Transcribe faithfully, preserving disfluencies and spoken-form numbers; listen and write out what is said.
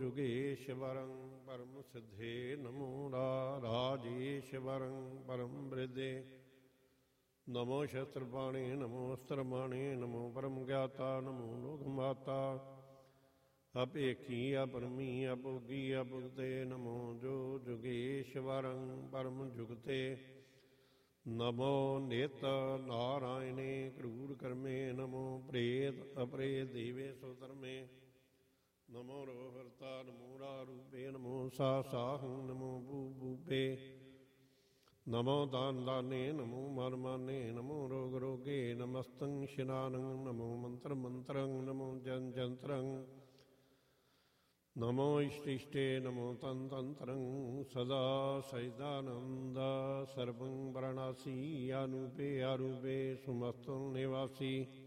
जुगेश्वरं परम सिद्धे नमो राजेश्वरं परम वृद्धे नमो शस्त्रपाणे नमो अस्त्रमाणे नमो परम ज्ञाता नमो लोकमाता अपेखी अपरमी अभोगी अभुगते नमो जो जुगेश्वरं परम जुगते नमो नेत नारायणे क्रूर कर्मे नमो प्रेत अप्रेत देवे सुधर्मे नमो रोहर्ता नमो रारूपे नमो सा साहं नमो भू भूपे नमो दान दाने नमो मर्माने नमो रोग रोगे नमस्तं शिनानं नमो मंत्र मंत्रं नमो जन जंत्रं नमो इष्टिष्टे नमो तंत्रं सदा सैदानंद सर्वं वरणासी आनुपे आरूपे सुमस्तं निवासी